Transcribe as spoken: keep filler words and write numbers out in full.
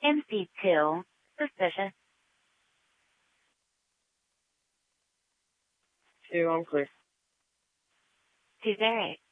M C two. Suspicious. Two, I'm clear. Two zero eight.